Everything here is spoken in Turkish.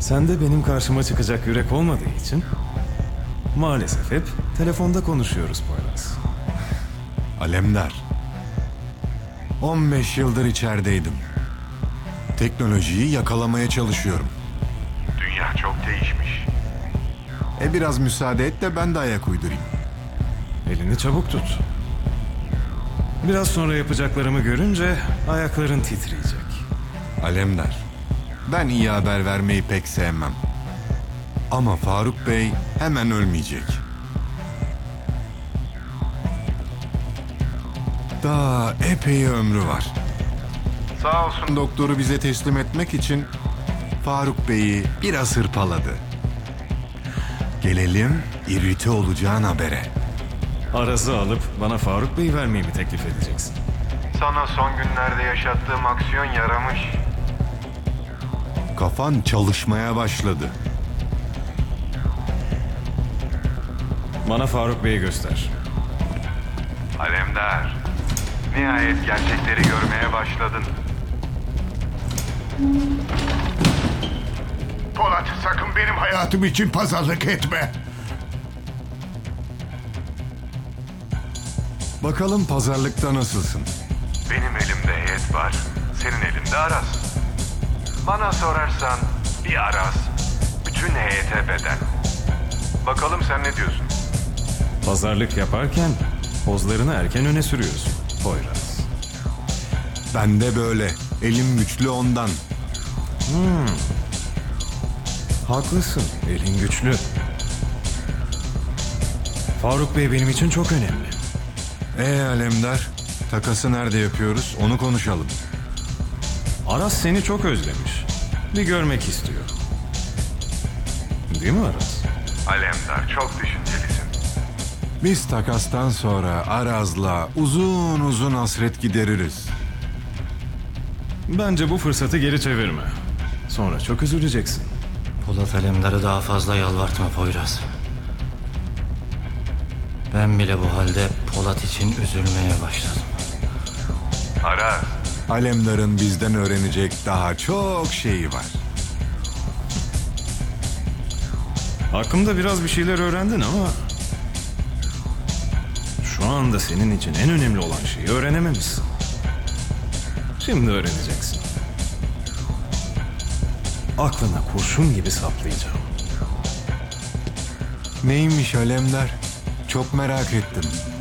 Sen de benim karşıma çıkacak yürek olmadığı için maalesef hep telefonda konuşuyoruz Poyraz. Alemdar. 15 yıldır içerideydim. Teknolojiyi yakalamaya çalışıyorum. Dünya çok değişmiş. Biraz müsaade et de ben de ayak uydurayım. Elini çabuk tut. Biraz sonra yapacaklarımı görünce ayakların titreyecek. Alemdar, ben iyi haber vermeyi pek sevmem. Ama Faruk Bey hemen ölmeyecek. Daha epey ömrü var. Sağ olsun doktoru bize teslim etmek için Faruk Bey'i biraz hırpaladı. Gelelim irrite olacağın habere. Araz'ı alıp bana Faruk Bey'i vermeyi mi teklif edeceksin? Sana son günlerde yaşattığım aksiyon yaramış. Kafan çalışmaya başladı. Bana Faruk Bey'i göster. Alemdar, nihayet gerçekleri görmeye başladın. Polat, sakın benim hayatım için pazarlık etme. Bakalım pazarlıkta nasılsın? Benim elimde heyet var, senin elinde Aras. Bana sorarsan bir Aras, bütün heyete bedel. Bakalım sen ne diyorsun? Pazarlık yaparken pozlarını erken öne sürüyorsun Poyraz. Ben de böyle. Elim güçlü ondan. Haklısın, elin güçlü. Faruk Bey benim için çok önemli. Alemdar, takası nerede yapıyoruz onu konuşalım. Aras seni çok özlemiş. Bir görmek istiyor. Değil mi Aras? Alemdar, çok düşüncelisin. Biz takastan sonra Araz'la uzun uzun hasret gideririz. Bence bu fırsatı geri çevirme. Sonra çok üzüleceksin. Polat Alemdar'ı daha fazla yalvartma Poyraz. Ben bile bu halde Polat için üzülmeye başladım. Aras, Alemdar'ın bizden öğrenecek daha çok şeyi var. Hakkımda biraz bir şeyler öğrendin ama şu anda senin için en önemli olan şeyi öğrenememişsin. Şimdi öğreneceksin. Aklına kurşun gibi saplayacağım. Neymiş Alemdar? Çok merak ettim.